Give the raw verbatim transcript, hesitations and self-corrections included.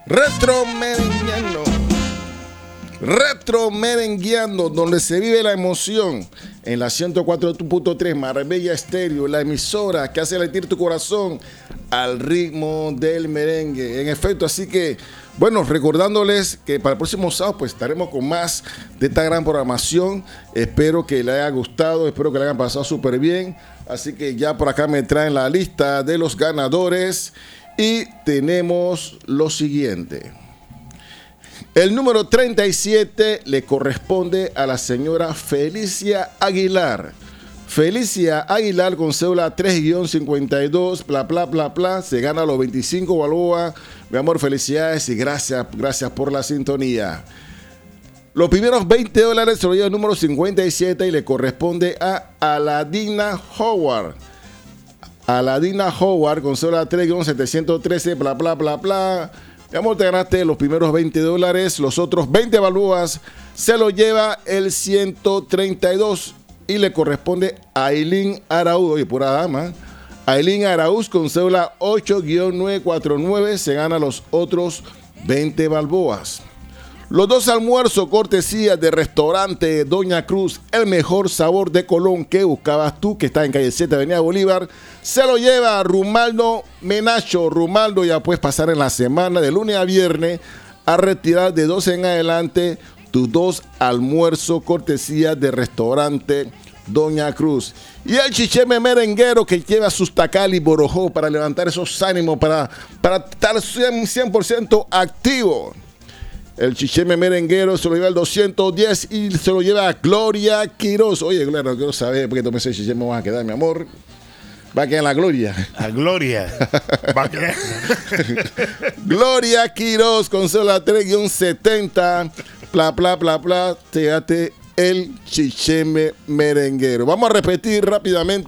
Retro Merengueando. Retro Merengueando, donde se vive la emoción. En la ciento cuatro punto tres Marbella Estéreo, la emisora que hace latir tu corazón al ritmo del merengue. En efecto, así que, bueno, recordándoles que para el próximo sábado pues estaremos con más de esta gran programación. Espero que les haya gustado, espero que le hayan pasado súper bien. Así que ya por acá me traen la lista de los ganadores y tenemos lo siguiente. El número treinta y siete le corresponde a la señora Felicia Aguilar. Felicia Aguilar con cédula tres guión cincuenta y dos, bla, bla, bla, bla, se gana los veinticinco balboas. Mi amor, felicidades y gracias, gracias por la sintonía. Los primeros veinte dólares se lo lleva el número cincuenta y siete y le corresponde a Aladina Howard. Aladina Howard con cédula tres guión setecientos trece, bla, bla, bla, bla. Mi amor, te ganaste los primeros veinte dólares, los otros veinte balboas se lo lleva el ciento treinta y dos y le corresponde a Aileen Araúz, oye, pura dama. Aileen Araúz con cédula ocho guión novecientos cuarenta y nueve se gana los otros veinte balboas. Los dos almuerzos cortesía de restaurante Doña Cruz, el mejor sabor de Colón que buscabas tú, que está en calle siete, Avenida Bolívar, se lo lleva Rumaldo Menacho. Rumaldo, ya puedes pasar en la semana de lunes a viernes a retirar de doce en adelante tus dos almuerzos cortesía de restaurante Doña Cruz. Y el chicheme merenguero que lleva sus tacal y borojó para levantar esos ánimos, para, para estar cien por ciento activo. El chicheme merenguero se lo lleva el doscientos diez y se lo lleva a Gloria Quiroz. Oye, Gloria, no quiero saber por qué tomé ese chicheme, me vas a quedar, mi amor. Va a quedar en la Gloria. A Gloria. Va a quedar. Gloria Quiroz con cédula tres guión setenta. Bla, bla, bla, bla. Te gate el chicheme merenguero. Vamos a repetir rápidamente